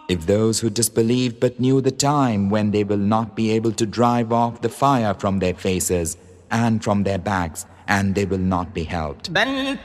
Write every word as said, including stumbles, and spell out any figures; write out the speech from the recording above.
If those who disbelieved but knew the time when they will not be able to drive off the fire from their faces and from their backs, and they will not be helped.